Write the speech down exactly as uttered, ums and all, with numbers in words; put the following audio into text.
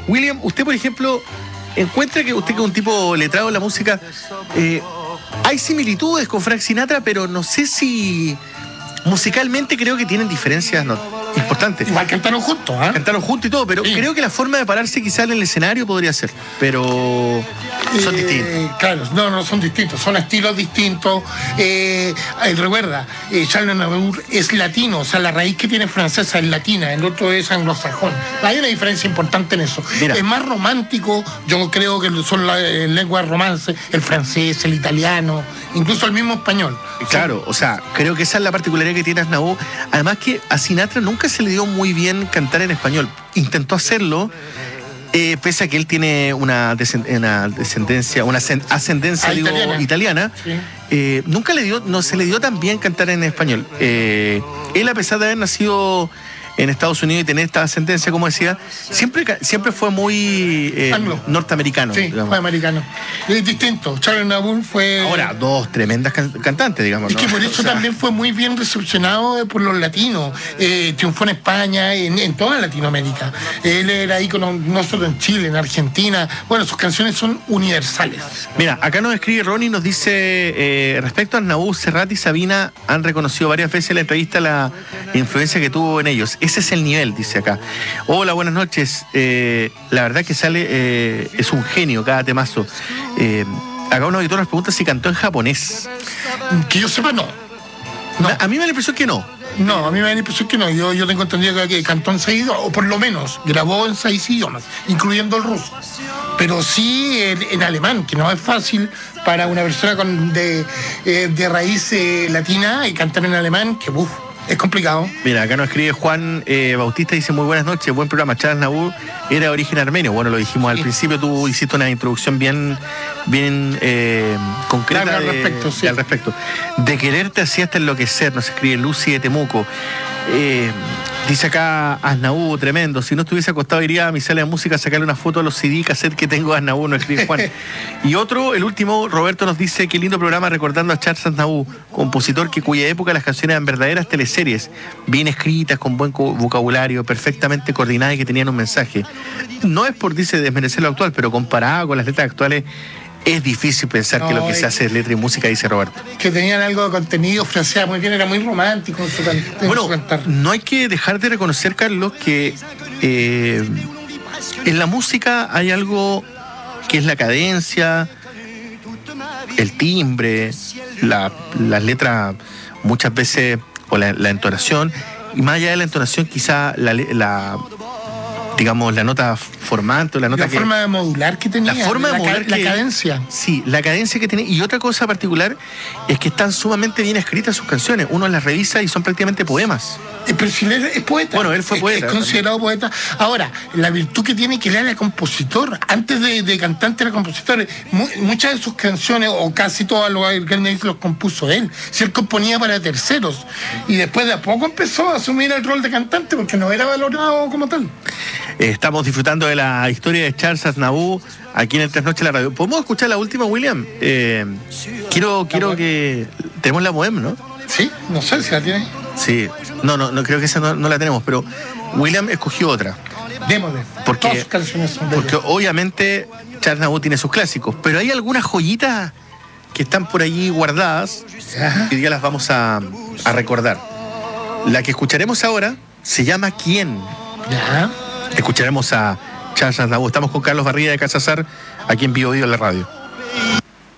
William, usted, por ejemplo, encuentra que usted, que es un tipo letrado en la música, eh, hay similitudes con Frank Sinatra, pero no sé si musicalmente creo que tienen diferencias no, importantes. Igual cantaron juntos, ¿ah? ¿eh? Cantaron juntos y todo, pero sí. Creo que la forma de pararse quizás en el escenario podría ser, pero son eh, distintos. Claro, no, no son distintos, son estilos distintos. Eh, eh, recuerda, eh, Charles Aznavour es latino, o sea, la raíz que tiene francesa es latina, el otro es anglosajón. Hay una diferencia importante en eso. Mira. Es más romántico, yo creo que son las eh, lenguas romance, el francés, el italiano, incluso el mismo español. Claro, o sea, creo que esa es la particularidad que tiene Aznavour. Además que a Sinatra nunca se le dio muy bien cantar en español. Intentó hacerlo, eh, pese a que él tiene una, descend- una descendencia, una ascendencia ah, digo, italiana. italiana. Sí. Eh, nunca le dio, no se le dio tan bien cantar en español. Eh, él, a pesar de haber nacido en Estados Unidos y tener esta ascendencia, como decía, siempre, siempre fue muy eh, norteamericano. Sí, digamos. Fue americano. Es distinto. Charles Aznavour fue... Ahora, dos tremendas can- cantantes, digamos. Es ¿no? que por eso o sea... también fue muy bien recepcionado por los latinos. Eh, triunfó en España, en, en toda Latinoamérica. Él era ícono no solo en Chile, en Argentina. Bueno, sus canciones son universales. Mira, acá nos escribe Ronnie, nos dice, eh, respecto a Aznavour, Serrat y Sabina han reconocido varias veces en la entrevista la influencia que tuvo en ellos. Ese es el nivel, dice acá. Hola, buenas noches. Eh, la verdad que sale, eh, es un genio cada temazo. Eh, acá un auditor nos pregunta si cantó en japonés. Que yo sepa, no. no. A mí me da la impresión que no. No, a mí me da la impresión que no. Yo, yo tengo entendido que, que cantó en seis idiomas, o por lo menos grabó en seis idiomas, incluyendo el ruso. Pero sí en, en alemán, que no es fácil para una persona con de, eh, de raíz eh, latina y cantar en alemán, que uff. Es complicado. Mira, acá nos escribe Juan eh, Bautista, dice muy buenas noches, buen programa. Charles Aznavour era de origen armenio. Bueno, lo dijimos sí. al principio, tú hiciste una introducción bien, bien eh, concreta claro, de, al, respecto, sí. al respecto. De quererte así hasta enloquecer, nos escribe Lucy de Temuco. Eh, dice acá Aznavour, tremendo. Si no estuviese acostado iría a mi sala de música a sacarle una foto a los C D cassette que tengo de Aznavour, nos escribe Juan. Y otro, el último, Roberto nos dice qué lindo programa recordando a Charles Aznavour, compositor que cuya época las canciones eran verdaderas teleseries, bien escritas, con buen vocabulario, perfectamente coordinadas y que tenían un mensaje. No es por, dice, desmerecer lo actual, pero comparado con las letras actuales, es difícil pensar no, que lo que se hace es letra y música, dice Roberto. Que tenían algo de contenido, fraseaba muy bien, era muy romántico en su, en bueno, su cantar. No hay que dejar de reconocer, Carlos, que eh, en la música hay algo que es la cadencia, el timbre, la, las letras muchas veces, o la, la entonación, y más allá de la entonación quizá la, la digamos, la nota formante, la nota la que... forma de modular que tenía, la forma de la, modular la que, cadencia. Sí, la cadencia que tiene. Y otra cosa particular es que están sumamente bien escritas sus canciones. Uno las revisa y son prácticamente poemas. Pero si él es poeta. Bueno, él fue poeta. Es, es considerado también. poeta. Ahora, la virtud que tiene que él era compositor. Antes de, de cantante era compositor. Mu muchas de sus canciones, o casi todas los, los compuso él. Si él componía para terceros. Y después de a poco empezó a asumir el rol de cantante porque no era valorado como tal. Estamos disfrutando de la historia de Charles Aznavour aquí en el Tres Noches de la Radio. ¿Podemos escuchar la última, William? Eh, quiero quiero que... Tenemos la Bohème, ¿no? Sí, no sé si la tiene. Sí, no, no, no creo que esa no, no la tenemos, pero William escogió otra. Démosle. Porque, Todas sus canciones son de porque obviamente Charles Aznavour tiene sus clásicos, pero hay algunas joyitas que están por allí guardadas y ya las vamos a, a recordar. La que escucharemos ahora se llama ¿Quién? Ya. Escucharemos a Charles Aznavour. Estamos con Carlos Barriga de Casazar, aquí en Vivo Vivo en la radio.